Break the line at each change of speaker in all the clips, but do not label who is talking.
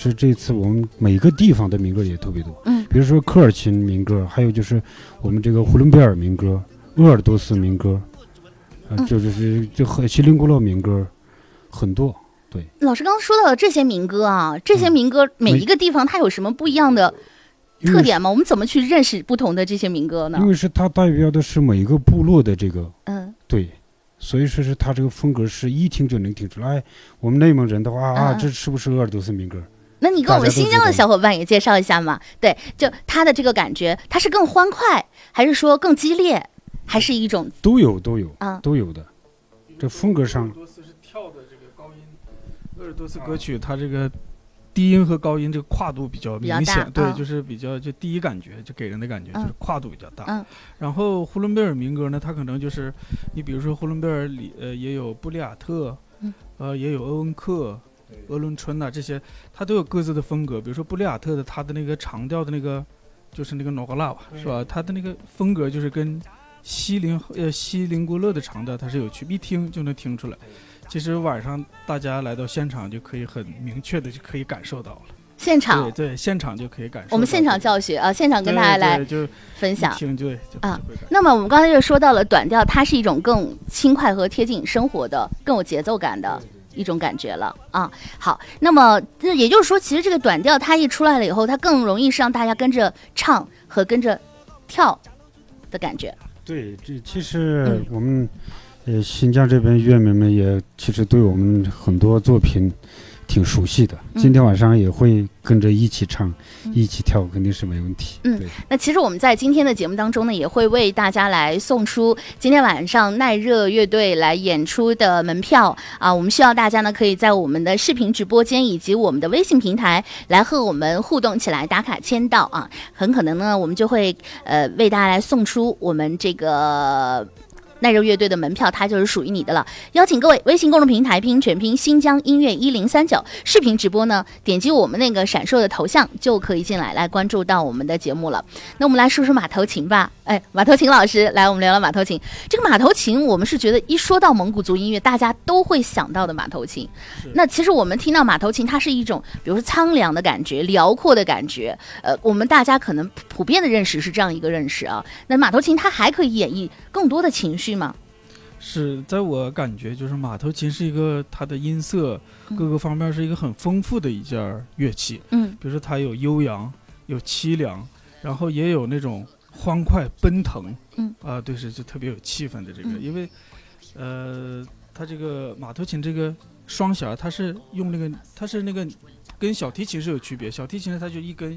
实这次我们每个地方的民歌也特别多，比如说科尔沁民歌，还有就是我们这个呼伦贝尔民歌、鄂尔多斯民歌，就锡林郭勒民歌很多。对，
老师刚刚说到的这些民歌啊，这些民歌每一个地方它有什么不一样的特点吗？我们怎么去认识不同的这些民歌呢？
因为是它代表的是每一个部落的这个，对，所以说是它这个风格是一听就能听出来。我们内蒙人的话这是不是鄂尔多斯民歌？
那你跟我们新疆的小伙伴也介绍一下嘛？对，就它的这个感觉，它是更欢快，还是说更激烈，还是一种
都有都有的。这风格上，鄂尔多斯是
跳的这个高音，鄂尔多斯歌曲它这个低音和高音这个跨度比较明显，对，就是比较就第一感觉就给人的感觉就是跨度比较大。然后呼伦贝尔民歌呢，它可能就是你比如说呼伦贝尔里也有布里亚特，也有鄂温克、鄂伦春呐，这些它都有各自的风格。比如说布里亚特的它的那个长调的那个就是那个诺格拉吧，是吧？它的那个风格就是跟锡林郭勒的长调它是有区别，一听就能听出来。其实晚上大家来到现场就可以很明确的就可以感受到了。
现场
对现场就可以感受到。
我们现场教学啊，现场跟大家来分享。
对
那么我们刚才又说到了短调，它是一种更轻快和贴近生活的、更有节奏感的一种感觉了啊。好，那么也就是说，其实这个短调它一出来了以后，它更容易是让大家跟着唱和跟着跳的感觉。
对，这其实我们新疆这边乐迷们也其实对我们很多作品挺熟悉的，今天晚上也会跟着一起唱、一起跳，肯定是没问题。
那其实我们在今天的节目当中呢，也会为大家来送出今天晚上耐热乐队来演出的门票啊。我们需要大家呢，可以在我们的视频直播间以及我们的微信平台来和我们互动起来，打卡签到啊。很可能呢，我们就会为大家来送出我们这个耐热乐队的门票，它就是属于你的了。邀请各位微信公众平台拼音全拼新疆音乐1039视频直播呢，点击我们那个闪烁的头像就可以进来关注到我们的节目了。那我们来说说马头琴吧。马头琴老师来，我们聊聊马头琴。这个马头琴我们是觉得一说到蒙古族音乐大家都会想到的马头琴。那其实我们听到马头琴它是一种比如说苍凉的感觉、辽阔的感觉，我们大家可能普遍的认识是这样一个认识啊。那马头琴它还可以演绎更多的情绪吗？
是，在我感觉就是马头琴是一个它的音色各个方面是一个很丰富的一件乐器。比如说它有悠扬，有凄凉，然后也有那种欢快奔腾。对，是就特别有气氛的这个。因为它这个马头琴这个双弦，它是用那个，它是那个跟小提琴是有区别。小提琴呢，它就一根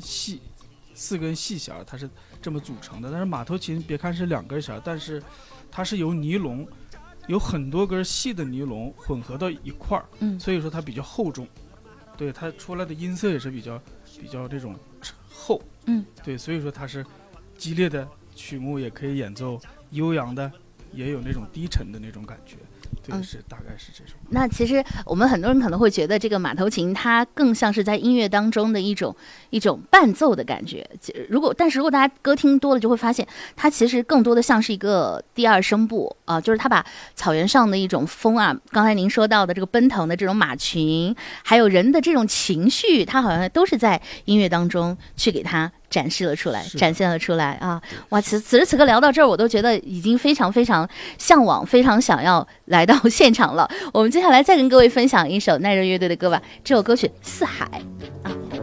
4根细弦，它是这么组成的。但是马头琴别看是2根弦，但是它是由尼龙，有很多根细的尼龙混合到一块儿，所以说它比较厚重。对，它出来的音色也是比较这种厚。对，所以说它是激烈的曲目也可以演奏，悠扬的也有那种低沉的那种感觉。对，是大概是这种。
那其实我们很多人可能会觉得这个马头琴它更像是在音乐当中的一种伴奏的感觉。但是如果大家歌听多了，就会发现它其实更多的像是一个第二声部啊，就是它把草原上的一种风啊，刚才您说到的这个奔腾的这种马群，还有人的这种情绪，它好像都是在音乐当中去给它展现了出来啊！哇，此时此刻聊到这儿，我都觉得已经非常非常向往，非常想要来到现场了。我们接下来再跟各位分享一首耐热乐队的歌吧，这首歌曲《四海》啊。